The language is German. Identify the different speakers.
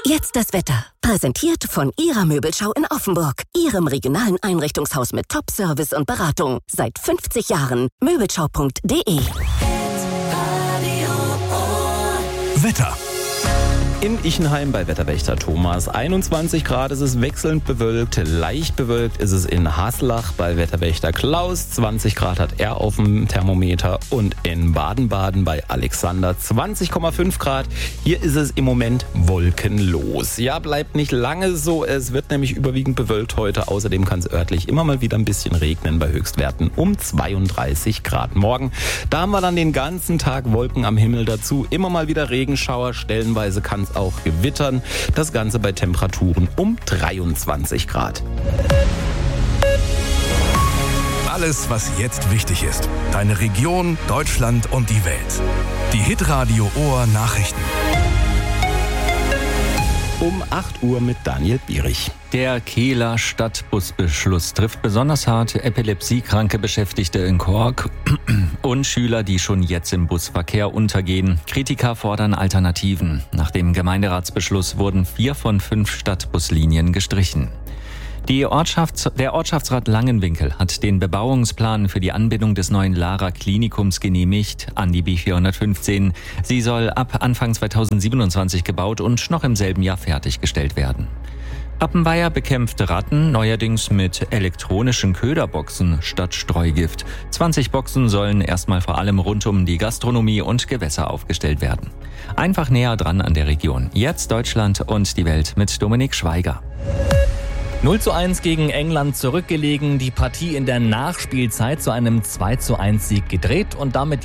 Speaker 1: Jetzt das Wetter. Präsentiert von Ihrer Möbelschau in Offenburg. Ihrem regionalen Einrichtungshaus mit Top-Service und Beratung. Seit 50 Jahren. Möbelschau.de.
Speaker 2: Wetter.
Speaker 3: In Ichenheim bei Wetterwächter Thomas. 21 Grad ist es wechselnd bewölkt. Leicht bewölkt ist es in Haslach bei Wetterwächter Klaus. 20 Grad hat er auf dem Thermometer. Und in Baden-Baden bei Alexander 20,5 Grad. Hier ist es im Moment wolkenlos. Ja, bleibt nicht lange so. Es wird nämlich überwiegend bewölkt heute. Außerdem kann es örtlich immer mal wieder ein bisschen regnen bei Höchstwerten um 32 Grad. Morgen, da haben wir dann den ganzen Tag Wolken am Himmel dazu. Immer mal wieder Regenschauer. Stellenweise kann es auch gewittern. Das Ganze bei Temperaturen um 23 Grad.
Speaker 2: Alles, was jetzt wichtig ist. Deine Region, Deutschland und die Welt. Die Hitradio Ohr Nachrichten.
Speaker 3: Um 8 Uhr mit Daniel Bierich.
Speaker 4: Der Kehler Stadtbusbeschluss trifft besonders hart epilepsiekranke Beschäftigte in Kork und Schüler, die schon jetzt im Busverkehr untergehen. Kritiker fordern Alternativen. Nach dem Gemeinderatsbeschluss wurden 4 von 5 Stadtbuslinien gestrichen. Der Ortschaftsrat Langenwinkel hat den Bebauungsplan für die Anbindung des neuen Lara-Klinikums genehmigt an die B415. Sie soll ab Anfang 2027 gebaut und noch im selben Jahr fertiggestellt werden. Appenweier bekämpft Ratten neuerdings mit elektronischen Köderboxen statt Streugift. 20 Boxen sollen erstmal vor allem rund um die Gastronomie und Gewässer aufgestellt werden. Einfach näher dran an der Region. Jetzt Deutschland und die Welt mit Dominik Schweiger.
Speaker 5: 0:1 gegen England zurückgelegen, die Partie in der Nachspielzeit zu einem 2:1 Sieg gedreht und damit